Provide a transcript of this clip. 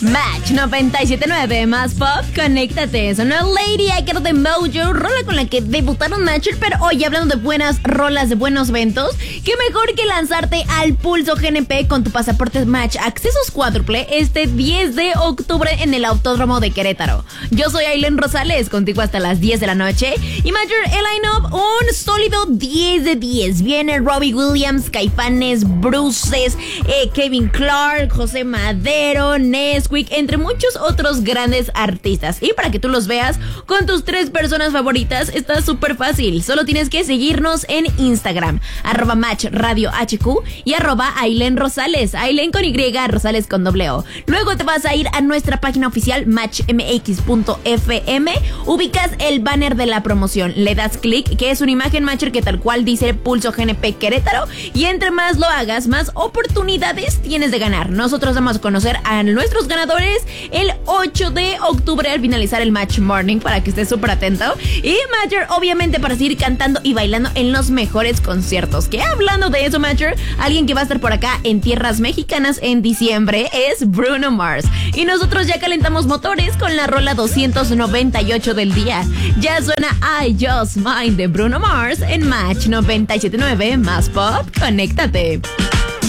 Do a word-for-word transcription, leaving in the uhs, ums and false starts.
Match noventa y siete punto nueve más pop, conéctate. Son una Lady Gaga de Mojo, rola con la que debutaron Matcher. Pero hoy, hablando de buenas rolas, de buenos eventos, qué mejor que lanzarte al Pulso G N P con tu pasaporte Match accesos cuádruple este diez de octubre en el Autódromo de Querétaro. Yo soy Aileen Rosales, contigo hasta las diez de la noche. Y Matcher, el line-up, un sólido diez de diez. Viene Robbie Williams, Caifanes, Bruces, eh, Kevin Clark, José Madero, Nesquik, entre muchos otros grandes artistas. Y para que tú los veas con tus tres personas favoritas, está súper fácil. Solo tienes que seguirnos en Instagram, arroba Match Radio H Q y arroba Aileen Rosales, Aileen con Y, Rosales con doble O. Luego te vas a ir a nuestra página oficial match m x punto f m, ubicas el banner de la promoción, le das clic, que es una imagen Matcher que tal cual dice Pulso G N P Querétaro, y entre más lo hagas, más oportunidades tienes de ganar. Nosotros vamos a conocer a nuestros ganadores el ocho de octubre al finalizar el Match Morning, para que estés súper atento. Y Matcher, obviamente, para seguir cantando y bailando en los mejores conciertos. Que hablando de eso, Matcher, alguien que va a estar por acá en tierras mexicanas en diciembre es Bruno Mars. Y nosotros ya calentamos motores con la rola doscientos noventa y ocho del día. Ya suena I Just Mine de Bruno Mars en Match noventa y siete punto nueve más pop, conéctate.